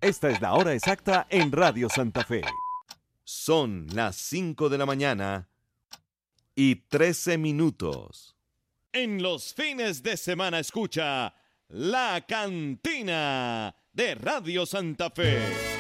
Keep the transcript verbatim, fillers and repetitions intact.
Esta es la hora exacta en Radio Santa Fe. Son las cinco de la mañana y trece minutos. En los fines de semana escucha La Cantina de Radio Santa Fe.